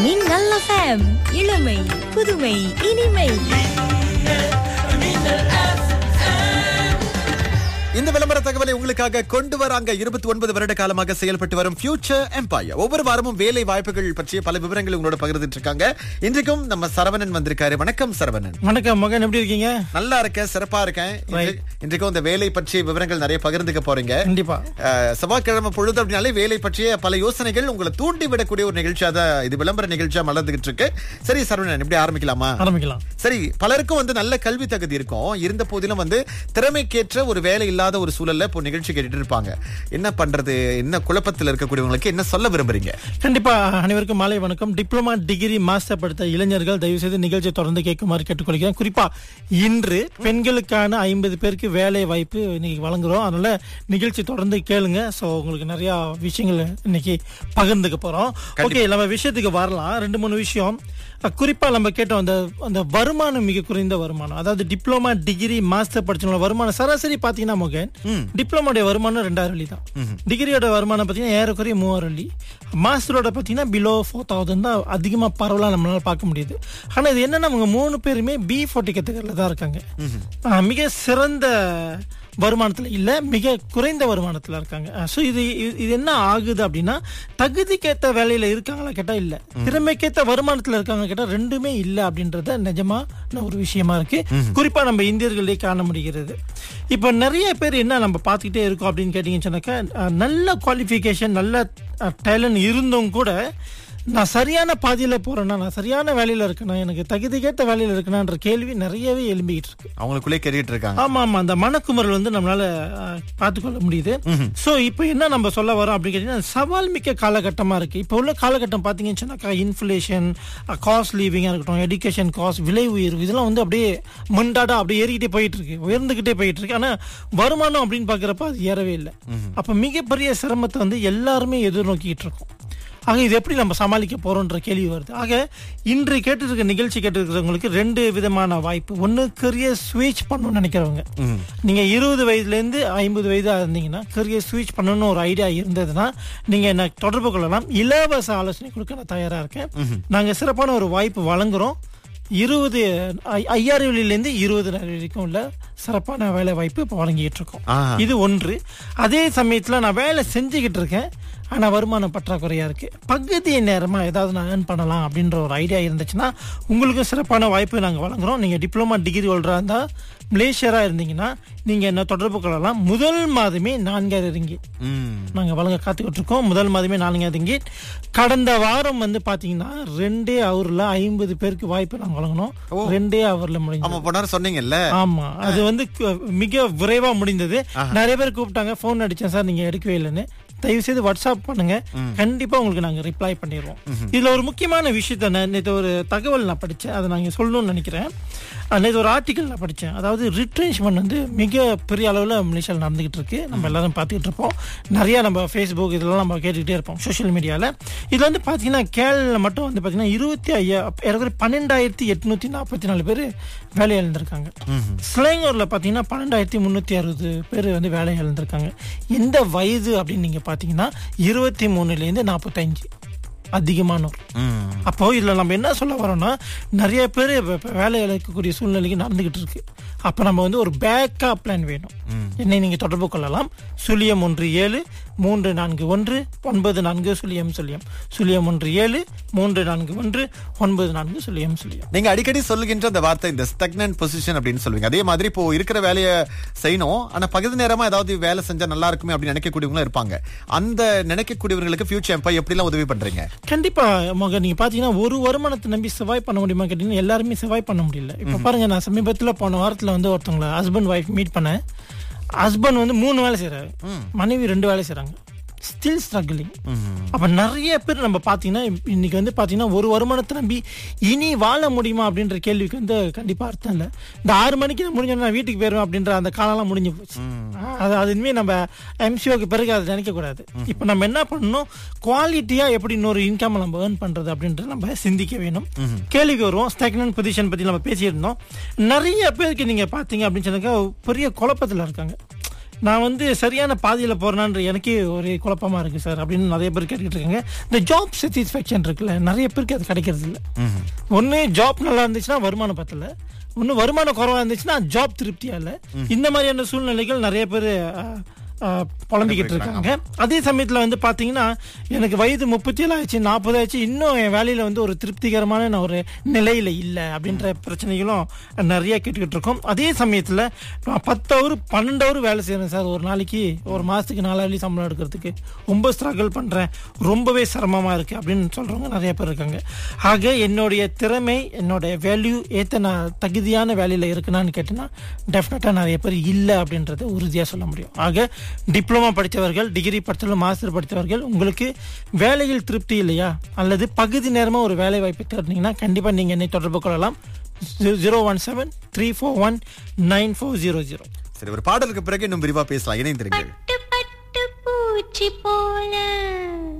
மின்னல் FM, இளமை புதுமை இனிமை. இந்த விளம்பர தகவலை உங்களுக்காக கொண்டு வராங்க. 29 வருட காலமாக செயல்பட்டு வரும் ஃபியூச்சர் எம்பயர். ஒவ்வொரு வாரமும் வேலை வாய்ப்புகள் பற்றிய பல விவரங்களை உங்களோட பகிர்ந்துட்டு இருக்காங்க. இன்றைக்கும் நம்ம சரவணன் வந்திருக்காரு. வணக்கம் சரவணன். வணக்கம் மகன், எப்படி இருக்கீங்க? நல்லா இருக்கேன், சிறப்பா இருக்கேன். இன்றைக்கும் இந்த வேலை பற்றிய விவரங்கள் நிறைய பகிர்ந்துக்க போறீங்க. கண்டிப்பா. செவ்வாய்க்கிழமை பொழுது அப்படின்னாலே வேலை பற்றிய பல யோசனைகள் உங்களை தூண்டி விடக்கூடிய ஒரு நிகழ்ச்சியா தான் இது விளம்பர நிகழ்ச்சியா மலர்ந்துகிட்டு இருக்கு. சரி சரவணன், எப்படி ஆரம்பிக்கலாமா? ஆரம்பிக்கலாம். சரி, பலருக்கும் நல்ல கல்வி தகுதி இருக்கும். இருந்த போதிலும் திறமைக்கேற்ற ஒரு வேலை இல்லாத ஒரு சூழல்ல இப்போ நிகழ்ச்சி கேட்டுட்டு இருப்பாங்க. என்ன பண்றது, என்ன குழப்பத்தில் இருக்கக்கூடியவங்களுக்கு என்ன சொல்ல விரும்புறீங்க? கண்டிப்பா அனைவருக்கும் மாலை வணக்கம். டிப்ளமா, டிகிரி, மாஸ்டர் படித்த இளைஞர்கள் தயவு செய்து நிகழ்ச்சியை தொடர்ந்து கேட்குமாறு கேட்டுக்கொள்கிறேன். குறிப்பா இன்று பெண்களுக்கான 50 பேருக்கு வேலை வாய்ப்பு இன்னைக்கு வழங்குறோம். அதனால நிகழ்ச்சி தொடர்ந்து கேளுங்க. சோ உங்களுக்கு நிறைய விஷயங்கள் இன்னைக்கு பகிர்ந்துக்க போறோம். ஓகே, நம்ம விஷயத்துக்கு வரலாம். 2-3 விஷயம் குறிப்பா நம்ம கேட்டோம். அந்த வருமானம் மிக குறைந்த வருமானம், அதாவது டிப்ளமா, டிகிரி, மாஸ்டர் படிச்சவங்க வருமானம் சராசரி பாத்தீங்கன்னா மகன், டிப்ளமோட வருமானம் 2000 வெள்ளி தான். டிகிரியோட வருமானம் பாத்தீங்கன்னா ஏறக்குறைய 3000 வெள்ளி. மாஸ்டரோட பாத்தீங்கன்னா பிலோ 4000 தான் அதிகமா பரவலா நம்மளால பார்க்க முடியுது. ஆனா இது என்னன்னா அவங்க 3 பேருமே B40 கேட்டகரியில தான் இருக்காங்க. மிக சிறந்த வருமானத்துல இல்ல, மிக குறைந்த வருமானத்துல இருக்காங்க. சோ இது என்ன ஆகுது அப்படின்னா, தகுதிக்கேத்த வேலையில இருக்காங்களா கேட்டா இல்ல, திறமைக்கேத்த வருமானத்துல இருக்காங்க கேட்டா ரெண்டுமே இல்ல அப்படின்றத நிஜமா ஒரு விஷயமா இருக்கு. குறிப்பா நம்ம இந்தியர்களே காண முடிகிறது. இப்ப நிறைய பேர் என்ன நம்ம பாத்துக்கிட்டே இருக்கோம் அப்படின்னு கேட்டீங்கன்னு சொன்னாக்கா, நல்ல குவாலிபிகேஷன், நல்ல டேலண்ட் இருந்தும் கூட நான் சரியான பாதையில போறேன்னா, நான் சரியான வேலையில இருக்கேனா, எனக்கு தகுதிக்கேற்ற வேலையில இருக்கணும்ன்ற கேள்வி நிறையவே எழும்பிட்டு இருக்கு. அவங்களுக்குள்ளே கேட்டுட்டு இருக்காங்க. ஆமா, அந்த மனக்குமரல் நம்மளால பார்த்துக்கொள்ள முடியுது. சோ இப்போ என்ன நம்ம சொல்ல வரோம் அப்படின்னு கேட்டீங்கன்னா, சவால் மிக்க காலகட்டமா இருக்கு. இப்போ உள்ள காலகட்டம் பாத்தீங்கன்னு சொன்னாக்கா, இன்ஃபிளேஷன், காஸ்ட் லிவிங்கா இருக்கட்டும், எஜுகேஷன் காஸ்ட், விலை உயர்வு, இதெல்லாம் அப்படியே மண்டாடா அப்படியே ஏறிக்கிட்டே போயிட்டு இருக்கு, உயர்ந்துகிட்டே போயிட்டு இருக்கு. ஆனா வருமானம் அப்படின்னு பாக்குறப்ப அது ஏறவே இல்லை. அப்ப மிகப்பெரிய சிரமத்தை எல்லாருமே எதிர்நோக்கிட்டு இருக்கோம். ஆக இது எப்படி நம்ம சமாளிக்க போறோம்ன்ற கேள்வி வருது. ஆக இன்று கேட்டு நிகழ்ச்சி கேட்டுருக்கிறவங்களுக்கு 2 விதமான வாய்ப்பு. ஒன்னு, கரியர் ஸ்விட்ச் பண்ணணும்னு நினைக்கிறவங்க. நீங்க 20 வயதுல இருந்து 50 வயதா இருந்தீங்கன்னா, கரியர் ஸ்விட்ச் பண்ணணும்னு ஒரு ஐடியா இருந்ததுன்னா நீங்க என்ன தொடர்பு கொள்ளலாம். இலவச ஆலோசனை கொடுக்க நான் தயாரா இருக்கேன். நாங்க சிறப்பான ஒரு வாய்ப்பு வழங்குறோம். 5000 வெள்ளியிலிருந்து 20,000 வரைக்கும் உள்ள சிறப்பான வேலை வாய்ப்பு இப்ப வழங்கிட்டு இருக்கோம். இது ஒன்று. அதே சமயத்துல நான் வேலை செஞ்சுக்கிட்டு இருக்கேன், ஆனா வருமானம் பற்றாக்குறையா இருக்கு, பகுதி நேரமா ஏதாவது நான் ஏர்ன் பண்ணலாம் அப்படின்ற ஒரு ஐடியா இருந்துச்சுன்னா உங்களுக்கு சிறப்பான வாய்ப்பு நாங்க வழங்குறோம். நீங்க டிப்ளமா, டிகிரி ஹோல்டரா இருந்தா, மலேசியரா இருந்தீங்கன்னா நீங்க என்ன தொடர்பு கொள்ளலாம். முதல் மாதமே 4000 ரிங்கிட் நாங்க வழங்க காத்துக்கிட்டு இருக்கோம். முதல் மாதமே 4000 ரிங்கிட். கடந்த வாரம் பாத்தீங்கன்னா 2 ஹவர்ல 50 பேருக்கு வாய்ப்பு நாங்க வழங்கணும். 2 ஹவர்ல முடிஞ்சது சொன்னீங்கல்ல. ஆமா, அது மிக விரைவா முடிந்தது. நிறைய பேர் கூப்பிட்டாங்க, போன் அடிச்சேன் சார், நீங்க எடுக்கவே இல்லைன்னு. தயவு செய்து வாட்ஸ்அப் பண்ணுங்க, கண்டிப்பா உங்களுக்கு நாங்க ரிப்ளை பண்ணிடுவோம். இதுல ஒரு முக்கியமான விஷயத்த, நேற்று ஒரு தகவல் நான் படிச்சேன், அதை நாங்க சொல்லணும்னு நினைக்கிறேன். நேற்று ஒரு ஆர்டிக்கல் நான் படிச்சேன். அதாவது ரிட்ரென்ச்மெண்ட் மிக பெரிய அளவுல மலேசியாவில் நடந்துகிட்டு இருக்கு. நம்ம எல்லாரும் பார்த்துக்கிட்டு இருப்போம். நிறைய நம்ம ஃபேஸ்புக் இதெல்லாம் நம்ம கேட்டுக்கிட்டே இருப்போம், சோசியல் மீடியால. இதுல பாத்தீங்கன்னா கேரள மட்டும் பாத்தீங்கன்னா 12,844 பேர் வேலை இழந்திருக்காங்க. ஸ்லேங்கூர்ல பாத்தீங்கன்னா 12,360 பேர் வேலை இழந்திருக்காங்க. எந்த வயது அப்படின்னு நீங்க பாத்தீங்கன்னா 23 லேருந்து 45 அதிகமானோர். அப்போ இதுல நம்ம என்ன சொல்ல வரோம்னா, நிறைய பேர் வேலை இழக்கக்கூடிய சூழ்நிலைக்கு நடந்துகிட்டு இருக்கு. அப்ப நம்ம ஒரு பேக்கப் பிளான் வேணும். என்னை நீங்க தொடர்பு கொள்ளலாம். 017-341-940 நீங்க அடிக்கடி சொல்லுகின்ற அந்த வார்த்தை, இந்த ஸ்டக்னன்ட் பொசிஷன் அப்படின்னு சொல்லுவீங்க. அதே மாதிரி இப்போ இருக்கிற வேலையை செய்யணும், ஆனா பகுதி நேரமா ஏதாவது வேலை செஞ்சா நல்லா இருக்குமே அப்படின்னு நினைக்கக்கூடியவங்களும் இருப்பாங்க. அந்த நினைக்கக்கூடியவர்களுக்கு ஃபியூச்சர் எம்பயர் எப்படி எல்லாம் உதவி பண்றீங்க? கண்டிப்பா மகன், நீங்க பாத்தீங்கன்னா ஒரு வருமானத்தை நம்பி சர்வைவ் பண்ண முடியுமா கேட்டீங்கன்னா எல்லாருமே சர்வைவ் பண்ண முடியல. இப்ப பாருங்க, நான் சமீபத்துல போன வாரத்துல ஒருத்தவங்களை ஹஸ்பண்ட் ஒய்ஃப் மீட் பண்ணேன். ஹஸ்பண்ட் 3 வேலை செய்யறாரு, மனைவி 2 வேலை செய்யறாங்க. Still struggling. அப்ப நிறைய பேர் நம்ம பாத்தீங்கன்னா இன்னைக்கு பாத்தீங்கன்னா ஒரு வருமானத்தை நம்பி இனி வாழ முடியுமா அப்படின்ற கேள்விக்கு கண்டிப்பா அர்த்தம் இல்ல. இந்த 6 மணிக்கு நான் முடிஞ்சோன்னா வீட்டுக்கு போயிருவேன் அப்படின்ற அந்த காலம்லாம் முடிஞ்சு போச்சு. அது இனிமே நம்ம எம்சிஓக்கு பிறகு அதை நினைக்க கூடாது. இப்ப நம்ம என்ன பண்ணணும், குவாலிட்டியா எப்படி இன்னொரு இன்கம் நம்ம ஏர்ன் பண்றது அப்படின்றது நம்ம சிந்திக்க வேணும். கேள்விக்கு வருவோம். ஸ்டாக்னன்ட் பொசிஷன் பத்தி நம்ம பேசியிருந்தோம். நிறைய பேருக்கு நீங்க பாத்தீங்க அப்படின்னு சொன்னாக்கா பெரிய குழப்பத்துல இருக்காங்க. நான் வந்து சரியான பாதையில போறேனான்ற எனக்கே ஒரு குழப்பமா இருக்கு சார் அப்படின்னு நிறைய பேர் கேட்டுக்கிட்டு இருக்காங்க. இந்த ஜாப் சாட்டிஸ்ஃபேக்ஷன் இருக்குல்ல, நிறைய பேருக்கு அது கிடைக்கிறது இல்லை. ஒண்ணு ஜாப் நல்லா இருந்துச்சுன்னா வருமானம் பத்தல, ஒண்ணு வருமானம் குறைவா இருந்துச்சுன்னா ஜாப் திருப்தியா இல்ல. இந்த மாதிரியான சூழ்நிலைகள் நிறைய பேர் புலம்பிக்கிட்டு இருக்காங்க. அதே சமயத்துல வந்து பாத்தீங்கன்னா எனக்கு வயது 37 ஆயிடுச்சு, 40 ஆயிடுச்சு, இன்னும் என் வேலையில வந்து ஒரு திருப்திகரமான நான் ஒரு நிலையில இல்ல அப்படின்ற பிரச்சனைகளும் நிறைய கேட்டுக்கிட்டு இருக்கோம். அதே சமயத்துல நான் 10 hour 12 hour வேலை செய்யறேன் சார் ஒரு நாளைக்கு, ஒரு மாசத்துக்கு 4000 சம்பளம் எடுக்கிறதுக்கு ரொம்ப ஸ்ட்ரகிள் பண்றேன், ரொம்பவே சிரமமா இருக்கு அப்படின்னு சொல்றவங்க நிறைய பேர் இருக்காங்க. ஆக என்னுடைய திறமை, என்னோட வேல்யூ ஏத்த நான் தகுதியான வேலையில இருக்குனான்னு கேட்டேன்னா டெஃபினட்டா நிறைய பேர் இல்ல அப்படின்றத உறுதியா சொல்ல முடியும். ஆக டிப்ளமா படித்தவர்கள், டிகிரி படித்தவர்கள், மாஸ்டர் படித்தவர்கள், உங்களுக்கு வேலையில் திருப்தி இல்லையா அல்லது பகுதி நேரமா ஒரு வேலை வாய்ப்பு தேடினீங்கன்னா கண்டிப்பா நீங்க என்னை தொடர்பு கொள்ளலாம். 017-341-9400. சரி, ஒரு பாடலுக்கு பிறகு இன்னும் விரிவா பேசலாம். இணைந்திருங்கள். பூச்சி போல